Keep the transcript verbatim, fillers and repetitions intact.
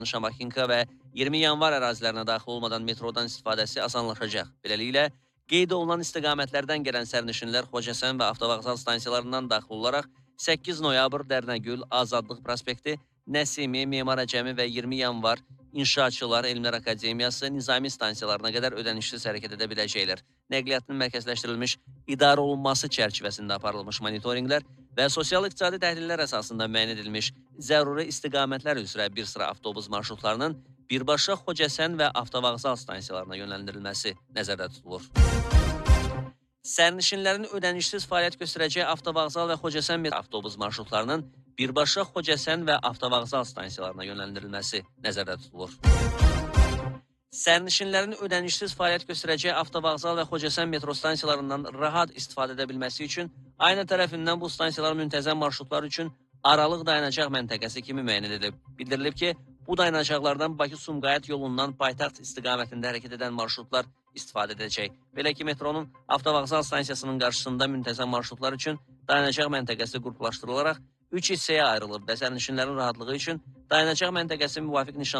Şamaxınka və iyirmi yanvar ərazilərinə daxil olmadan metrodan istifadəsi asanlaşacaq. Beləliklə, qeyd olunan istiqamətlərdən gələn sərnişinlər Xocasən və avtovağzal stansiyalarından daxil olaraq səkkiz noyabr, Dərnəgül, Azadlıq prospekti, Nəsimi, Memar Əcəmi və iyirmi yanvar İnşaatçılar Elmlər Akademiyası Nizami stansiyalarına qədər ödənişsiz hərəkət edə biləcəklər. Nəqliyyatın mərkəzləşdirilmiş idarə olunması çərçivəsində aparılmış monitorinqlər və sosial-iqtisadi təhlillər əsasında müəyyən edilmiş zəruri istiqamətlər üzrə bir sıra avtobus marşrutlarının birbaşa Xocasən və avtovağzal stansiyalarına yönləndirilməsi nəzərdə tutulur. Sərnişinlərin ödənişsiz fəaliyyət göstərəcəyi avtovağzal və Xocasən metro avtobus marşrutlarının birbaşa Xocasən və avtovağzal stansiyalarına yönləndirilməsi nəzərdə tutulur. Sərnişinlərin ödənişsiz fəaliyyət göstərəcəyi avtovağzal və Xocasən metro stansiyalarından rahat istifadə edə bilməsi üçün aynı tərəfindən bu stansiyalar müntəzəm marşrutlar üçün aralıq dayanacaq məntəqəsi kimi müəyyən edilib. Bildirilib ki, bu dayanacaqlardan Bakı-Sumqayıt yolundan paytaxt istiqamətində hərəkət edən marşrutlar istifadə edəcək. Belə ki, metronun avtovağzal stansiyasının qarşısında müntəzəm marşrutlar üçün dayanacaq məntəqəsi qruplaşdırılaraq üç hissəyə ayrılıb və sərnişinlərin rahatlığı üçün dayanacaq məntəqəsi müvafiq nişanlı